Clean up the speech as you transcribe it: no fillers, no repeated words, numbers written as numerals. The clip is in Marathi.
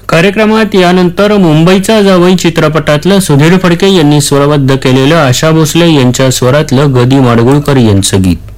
कार्यक्रमात यानंतर मुंबईचा जावई चित्रपटातलं सुधीर फडके यांनी स्वरबद्ध केलेलं आशा भोसले यांच्या स्वरातलं गदी माडगुळकर यांचं गीत.